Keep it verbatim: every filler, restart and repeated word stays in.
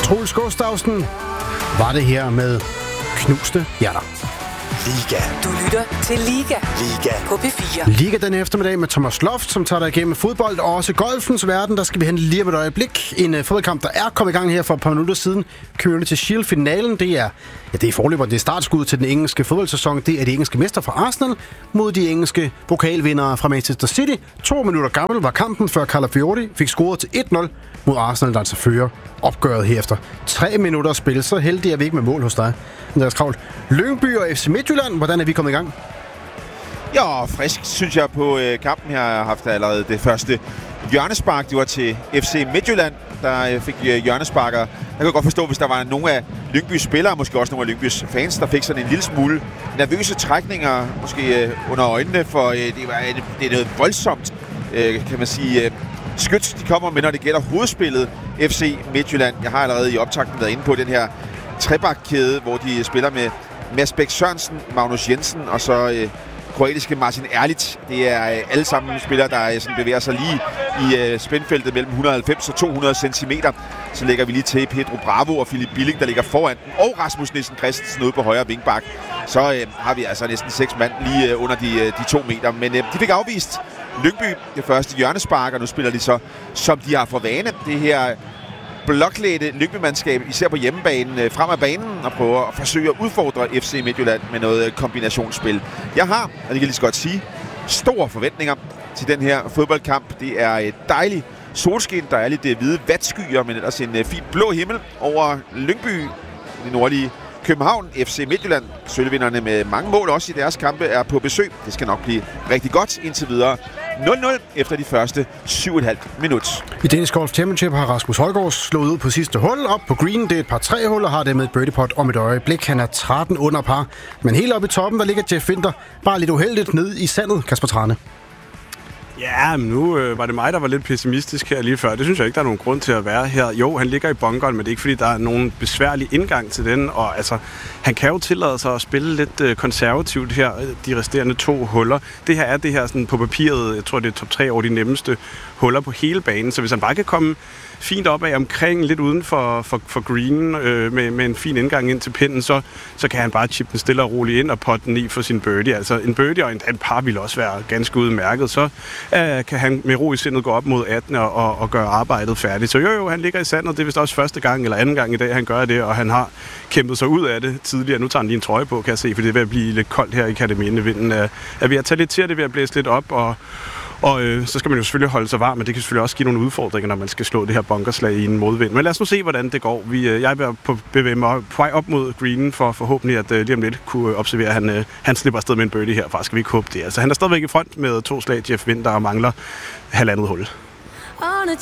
Troels Gustavsen var det her med Knuste Hjerter. Liga. Du lytter til Liga. Liga. På P fire. Liga den eftermiddag med Thomas Loft, som tager dig igennem fodbold og også golfens verden. Der skal vi hen lige om et øjeblik. En uh, fodboldkamp, der er kommet i gang her for et par minutter siden. Community Shield-finalen, det er, ja, det er forløberen, det er startskud til den engelske fodboldsæson. Det er de engelske mester fra Arsenal mod de engelske pokalvindere fra Manchester City. To minutter gammel var kampen, før Calafiori fik scoret til et nul mod Arsenal, der altså fører opgøret her efter tre minutter spil. Så heldig er vi ikke med mål hos dig, Andreas Kraul. Lyngby og F C Midtjylland, hvordan er vi kommet i gang? Ja, frisk synes jeg på øh, kampen her. Jeg har haft allerede det første hjørnespark. Det var til F C Midtjylland, der øh, fik øh, hjørnesparker. Jeg kan godt forstå, hvis der var nogle af Lyngbys spillere, måske også nogle af Lyngbys fans, der fik sådan en lille smule nervøse trækninger, måske øh, under øjnene, for øh, det, var, øh, det er noget voldsomt, øh, kan man sige, øh, skyts, de kommer med, når det gælder hovedspillet F C Midtjylland. Jeg har allerede i optakten været inde på den her trebakkæde, hvor de spiller med Mads Bæk Sørensen, Magnus Jensen og så øh, kroatiske Martin Erlic. Det er øh, alle sammen spillere, der øh, sådan bevæger sig lige i øh, spændfeltet mellem et hundrede og halvfems og to hundrede centimeter. Så lægger vi lige til Pedro Bravo og Philip Billing, der ligger foran den, og Rasmus Nielsen Christensen ude på højre vingbak. Så øh, har vi altså næsten seks mand lige øh, under de, øh, de to meter. Men øh, de fik afvist Lyngby det første hjørnespark, og nu spiller de så, som de har for vane, det her bloklædte Lyngby-mandskab, især på hjemmebanen, frem af banen og prøver at forsøge at udfordre F C Midtjylland med noget kombinationsspil. Jeg har, og det kan jeg lige så godt sige, store forventninger til den her fodboldkamp. Det er et dejligt solskin, der er lidt hvide vatskyer, men ellers en fin blå himmel over Lyngby, det nordlige København. F C Midtjylland, sølvvinderne med mange mål også i deres kampe, er på besøg. Det skal nok blive rigtig godt indtil videre. nul nul efter de første syv komma fem minut. I Danish Golf Championship har Rasmus Højgaard slået ud på sidste hul. Op på green, det er et par tre huller, har det med et birdie putt om et øjeblik. Han er tretten under par. Men helt oppe i toppen, der ligger Jeff Winter bare lidt uheldigt ned i sandet, Kasper Trane. Ja, men nu øh, var det mig, der var lidt pessimistisk her lige før. Det synes jeg ikke, der er nogen grund til at være her. Jo, han ligger i bunkeren, men det er ikke, fordi der er nogen besværlig indgang til den. Og altså, han kan jo tillade sig at spille lidt øh, konservativt her, de resterende to huller. Det her er det her sådan på papiret, jeg tror, det er top tre over de nemmeste huller på hele banen. Så hvis han bare kan komme fint op af omkring, lidt uden for, for, for green, øh, med, med en fin indgang ind til pinden, så, så kan han bare chippe den stille og roligt ind og potte den i for sin birdie. Altså en birdie og en, en par vil også være ganske udmærket. Så øh, kan han med ro i sindet gå op mod atten og, og, og gøre arbejdet færdigt. Så jo, jo, han ligger i sandet. Det er vist også første gang eller anden gang i dag, han gør det, og han har kæmpet sig ud af det tidligere. Nu tager han lige en trøje på, kan jeg se, for det er ved at blive lidt koldt her i Akademien. Vinden er, er ved at tage lidt til, det er ved at blæse lidt op, og Og øh, så skal man jo selvfølgelig holde sig varm, men det kan selvfølgelig også give nogle udfordringer, når man skal slå det her bunkerslag i en modvind. Men lad os nu se, hvordan det går. Vi, øh, jeg er på, bevæge mig på vej op mod greenen for forhåbentlig at øh, lige om lidt kunne observere, at han, øh, han slipper afsted med en birdie her. Faktisk skal vi ikke håbe det. Altså, han er stadigvæk i front med to slag Jeff Winter og mangler halvandet hul. On a